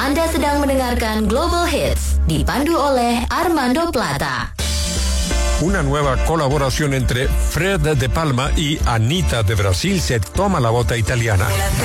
Anda sedang mendengarkan Global Hits, dipandu oleh Armando Plata. Una nueva colaboración entre Fred de Palma y Anitta de Brasil se toma la bota italiana.